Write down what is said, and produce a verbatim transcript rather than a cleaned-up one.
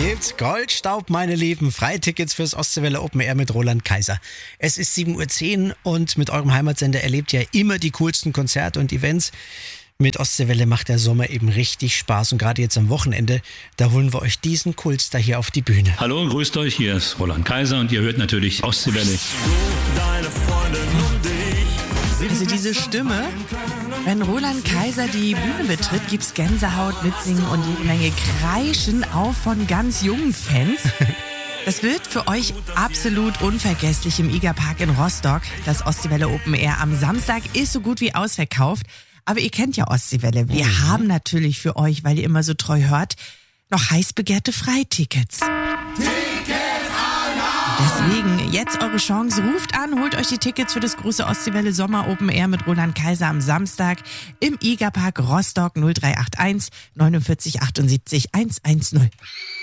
gibt Goldstaub, meine Lieben. Freitickets fürs Ostseewelle Open Air mit Roland Kaiser. Es ist sieben Uhr zehn und mit eurem Heimatsender erlebt ihr immer die coolsten Konzerte und Events. Mit Ostseewelle macht der Sommer eben richtig Spaß und gerade jetzt am Wochenende, da holen wir euch diesen Kultstar hier auf die Bühne. Hallo, grüßt euch, hier ist Roland Kaiser und ihr hört natürlich Ostseewelle. Also diese Stimme, wenn Roland Kaiser die Bühne betritt, gibt's Gänsehaut, Mitsingen und jede Menge Kreischen, auch von ganz jungen Fans. Das wird für euch absolut unvergesslich im Igerpark in Rostock. Das Ostseewelle Open Air am Samstag ist so gut wie ausverkauft. Aber ihr kennt ja Ostseewelle. Wir mhm. haben natürlich für euch, weil ihr immer so treu hört, noch heiß begehrte Freitickets. Deswegen jetzt eure Chance. Ruft an, holt euch die Tickets für das große Ostseewelle Sommer Open Air mit Roland Kaiser am Samstag im Igerpark Rostock null drei acht eins neunundvierzig achtundsiebzig hundertzehn.